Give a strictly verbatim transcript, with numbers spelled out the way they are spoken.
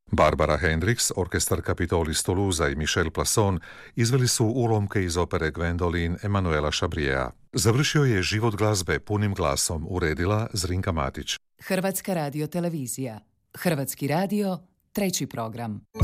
Barbara Hendricks, orkestar Capitol iz Toulouse i Michel Plasson izveli su ulomke iz opere Gwendoline Emanuela Chabriera. Završio je Život glazbe punim glasom, uredila Zrinka Matić. Hrvatska radio televizija. Hrvatski radio, treći program.